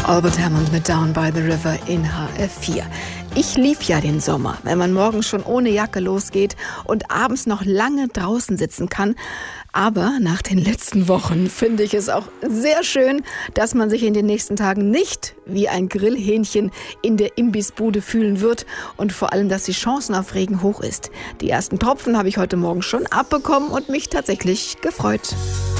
Albert Hammond mit Down by the River in HR4. Ich lieb ja den Sommer, wenn man morgens schon ohne Jacke losgeht und abends noch lange draußen sitzen kann. Aber nach den letzten Wochen finde ich es auch sehr schön, dass man sich in den nächsten Tagen nicht wie ein Grillhähnchen in der Imbissbude fühlen wird und vor allem, dass die Chancen auf Regen hoch ist. Die ersten Tropfen habe ich heute Morgen schon abbekommen und mich tatsächlich gefreut.